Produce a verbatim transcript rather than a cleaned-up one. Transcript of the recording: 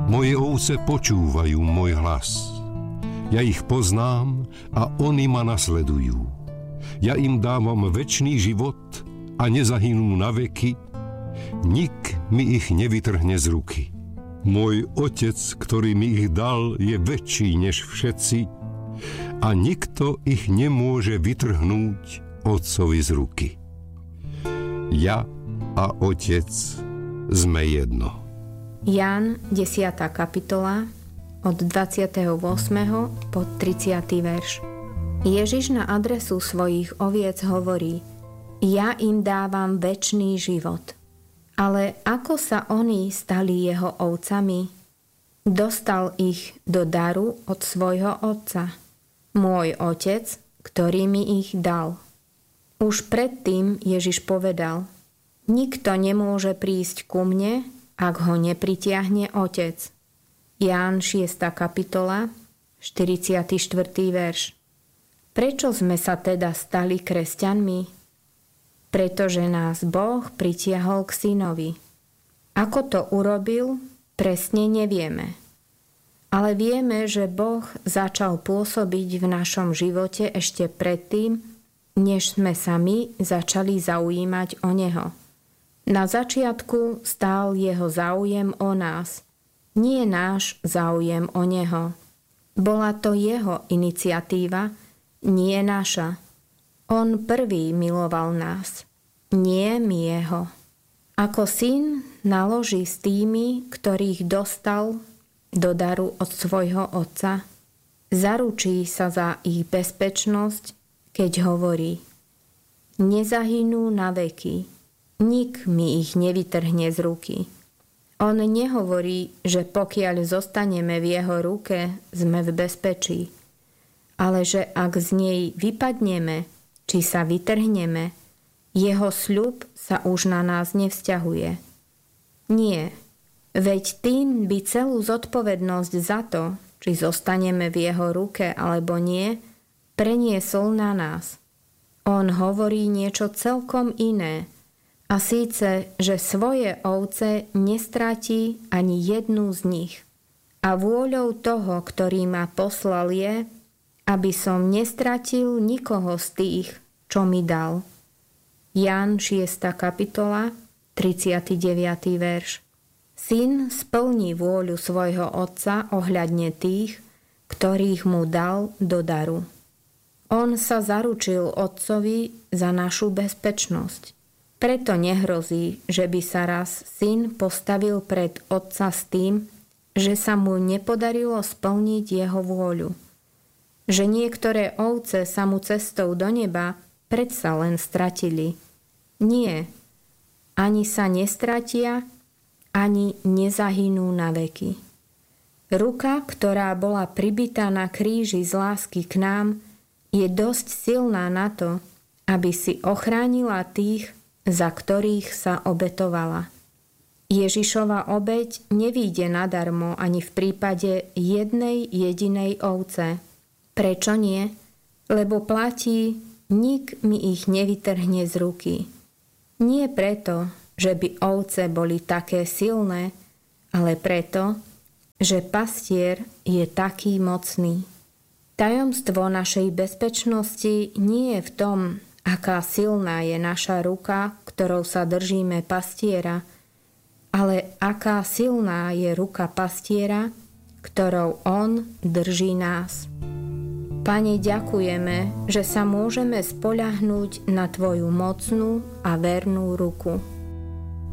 Moje ovce počúvajú môj hlas. Ja ich poznám a oni ma nasledujú. Ja im dávam večný život a nezahynú na veky. Nik mi ich nevytrhne z ruky. Môj Otec, ktorý mi ich dal, je väčší než všetci a nikto ich nemôže vytrhnúť Otcovi z ruky. Ja a Otec sme jedno. Ján, desiata kapitola, od dvadsiateho ôsmeho po tridsiaty verš. Ježiš na adresu svojich oviec hovorí: Ja im dávam večný život. Ale ako sa oni stali jeho ovcami? Dostal ich do daru od svojho otca. Môj Otec, ktorý mi ich dal. Už predtým Ježiš povedal: Nikto nemôže prísť ku mne, ak ho nepritiahne Otec. Ján šiesta kapitola, štyridsiaty štvrtý verš. Prečo sme sa teda stali kresťanmi? Pretože nás Boh pritiahol k synovi. Ako to urobil, presne nevieme. Ale vieme, že Boh začal pôsobiť v našom živote ešte predtým, než sme sa my začali zaujímať o Neho. Na začiatku stál jeho záujem o nás, nie náš záujem o Neho. Bola to jeho iniciatíva, nie naša. On prvý miloval nás, nie my jeho. Ako syn naloží s tými, ktorých dostal do daru od svojho otca, zaručí sa za ich bezpečnosť, keď hovorí: Nezahynú na veky, nik mi ich nevytrhne z ruky. On nehovorí, že pokiaľ zostaneme v jeho ruke, sme v bezpečí, ale že ak z nej vypadneme, či sa vytrhneme, jeho sľub sa už na nás nevzťahuje. Nie, veď tým by celú zodpovednosť za to, či zostaneme v jeho ruke alebo nie, preniesol na nás. On hovorí niečo celkom iné, a síce, že svoje ovce nestratí ani jednu z nich. A vôľou toho, ktorý ma poslal, je, aby som nestratil nikoho z tých, čo mi dal. Ján šiesta kapitola, tridsiaty deviaty verš. Syn splní vôľu svojho otca ohľadne tých, ktorých mu dal do daru. On sa zaručil otcovi za našu bezpečnosť. Preto nehrozí, že by sa raz syn postavil pred otca s tým, že sa mu nepodarilo splniť jeho vôľu. Že niektoré ovce sa mu cestou do neba predsa len stratili. Nie, ani sa nestratia, ani nezahynú na veky. Ruka, ktorá bola pribitá na kríži z lásky k nám, je dosť silná na to, aby si ochránila tých, za ktorých sa obetovala. Ježišova obeť nevíde nadarmo ani v prípade jednej jedinej ovce. Prečo nie? Lebo platí: nik mi ich nevytrhne z ruky. Nie preto, že by ovce boli také silné, ale preto, že pastier je taký mocný. Tajomstvo našej bezpečnosti nie je v tom, aká silná je naša ruka, ktorou sa držíme pastiera, ale aká silná je ruka pastiera, ktorou on drží nás. Pane, ďakujeme, že sa môžeme spoľahnúť na Tvoju mocnú a vernú ruku.